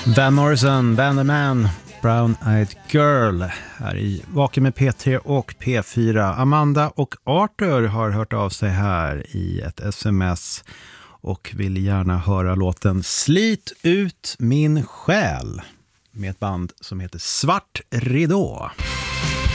Van Morrison, Van the Man, Brown Eyed Girl här i Vaken med P3 och P4. Amanda och Arthur har hört av sig här i ett sms och vill gärna höra låten Slit ut min själ med ett band som heter Svart Ridå.